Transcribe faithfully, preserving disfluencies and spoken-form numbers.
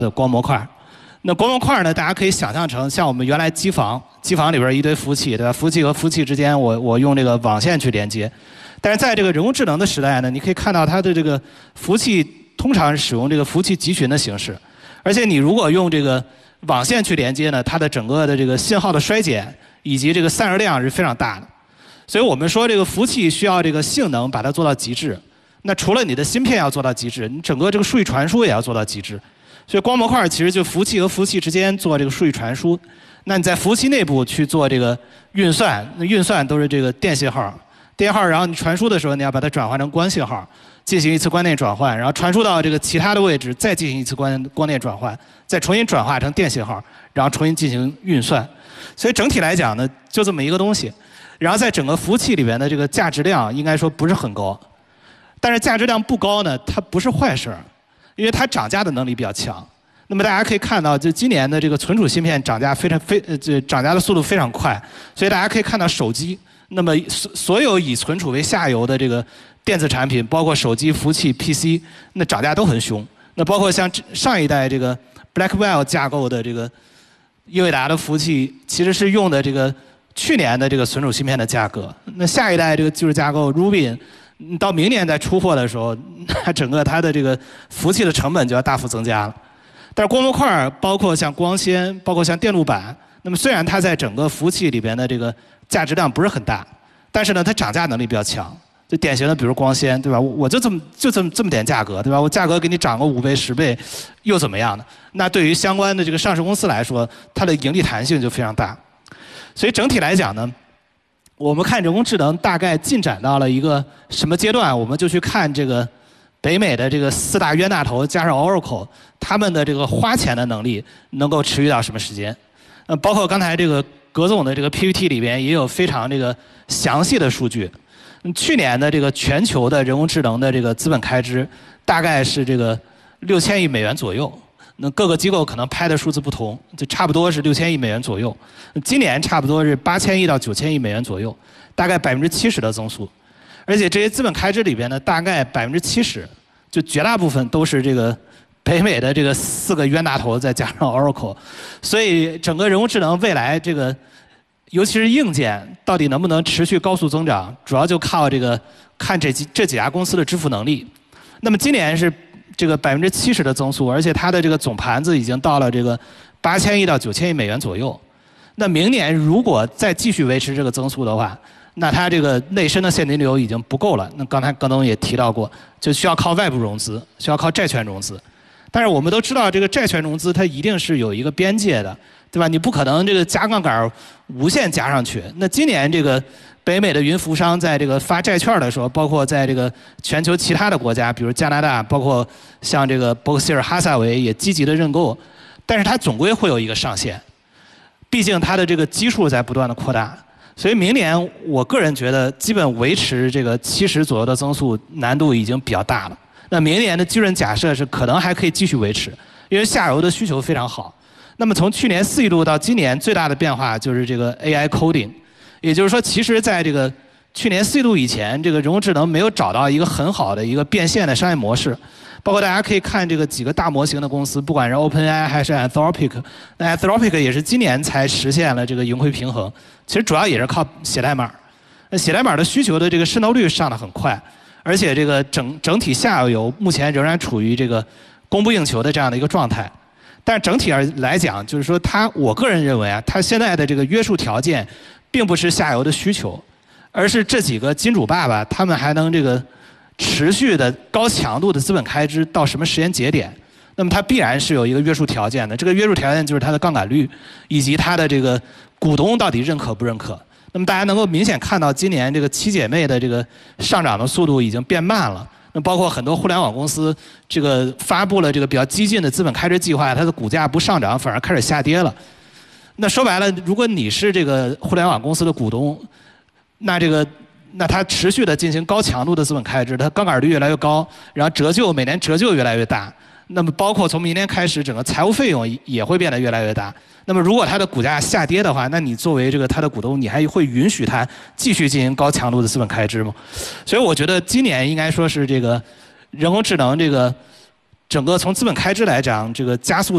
的光模块。那光模块呢，大家可以想象成像我们原来机房，机房里边一堆服务器，对吧？服务器和服务器之间我，我我用这个网线去连接。但是在这个人工智能的时代呢，你可以看到它的这个服务器通常是使用这个服务器集群的形式，而且你如果用这个网线去连接呢，它的整个的这个信号的衰减以及这个散热量是非常大的。所以我们说这个服务器需要这个性能把它做到极致。那除了你的芯片要做到极致，你整个这个数据传输也要做到极致。所以光模块其实就服务器和服务器之间做这个数据传输。那你在服务器内部去做这个运算，那运算都是这个电信号，电信号，然后你传输的时候你要把它转换成光信号，进行一次光电转换，然后传输到这个其他的位置，再进行一次光光电转换，再重新转化成电信号，然后重新进行运算。所以整体来讲呢，就这么一个东西。然后在整个服务器里边的这个价值量应该说不是很高。但是价值量不高呢，它不是坏事，因为它涨价的能力比较强。那么大家可以看到，就今年的这个存储芯片涨价非常非呃，这涨价的速度非常快，所以大家可以看到手机，那么所所有以存储为下游的这个电子产品，包括手机、服务器、P C， 那涨价都很凶。那包括像上一代这个 Blackwell 架构的这个英伟达的服务器，其实是用的这个去年的这个存储芯片的价格。那下一代这个技术架构 Rubin。到明年再出货的时候，它整个它的这个服务器的成本就要大幅增加了。但是光模块包括像光纤，包括像电路板，那么虽然它在整个服务器里边的这个价值量不是很大，但是呢，它涨价能力比较强。就典型的，比如光纤，对吧？我就这么就这么这么点价格，对吧？我价格给你涨个五倍、十倍，又怎么样呢？那对于相关的这个上市公司来说，它的盈利弹性就非常大。所以整体来讲呢，我们看人工智能大概进展到了一个什么阶段，我们就去看这个北美的这个四大冤大头加上 Oracle， 他们的这个花钱的能力能够持续到什么时间？呃，包括刚才这个葛总的这个 P P T 里边也有非常这个详细的数据。去年的这个全球的人工智能的这个资本开支大概是这个六千亿美元左右。那各个机构可能拍的数字不同，就差不多是六千亿美元左右。今年差不多是八千亿到九千亿美元左右，大概百分之七十的增速。而且这些资本开支里边呢，大概百分之七十，就绝大部分都是这个北美的这个四个冤大头再加上 Oracle。所以整个人工智能未来这个，尤其是硬件到底能不能持续高速增长，主要就靠这个看这几这几家公司的支付能力。那么今年是这个百分之七十的增速，而且它的这个总盘子已经到了这个八千亿到九千亿美元左右。那明年如果再继续维持这个增速的话，那它这个内生的现金流已经不够了。那刚才葛总也提到过，就需要靠外部融资，需要靠债券融资。但是我们都知道，这个债券融资它一定是有一个边界的，对吧？你不可能这个加杠杆无限加上去。那今年这个北美的云服务商在这个发债券的时候，包括在这个全球其他的国家，比如加拿大，包括像这个伯克希尔哈撒韦也积极的认购，但是它总归会有一个上限，毕竟它的这个基数在不断的扩大，所以明年我个人觉得基本维持这个七十左右的增速难度已经比较大了。那明年的基准假设是可能还可以继续维持，因为下游的需求非常好。那么从去年四季度到今年最大的变化就是这个 A I coding。也就是说，其实在这个去年四季度以前，这个人工智能没有找到一个很好的一个变现的商业模式。包括大家可以看这个几个大模型的公司，不管是 OpenAI 还是 Anthropic， 那 Anthropic 也是今年才实现了这个盈亏平衡。其实主要也是靠写代码。那写代码的需求的这个渗透率上得很快，而且这个整整体下游目前仍然处于这个供不应求的这样的一个状态。但是整体而来讲，就是说它，我个人认为啊，它现在的这个约束条件，并不是下游的需求，而是这几个金主爸爸他们还能这个持续的高强度的资本开支到什么时间节点，那么它必然是有一个约束条件的。这个约束条件就是它的杠杆率，以及它的这个股东到底认可不认可。那么大家能够明显看到，今年这个七姐妹的这个上涨的速度已经变慢了。那包括很多互联网公司，这个发布了这个比较激进的资本开支计划，它的股价不上涨，反而开始下跌了。那说白了，如果你是这个互联网公司的股东，那这个那它持续的进行高强度的资本开支，它杠杆率越来越高，然后折旧每年折旧越来越大。那么包括从明年开始，整个财务费用也会变得越来越大。那么如果它的股价下跌的话，那你作为这个它的股东，你还会允许它继续进行高强度的资本开支吗？所以我觉得今年应该说是这个人工智能这个整个从资本开支来讲，这个加速。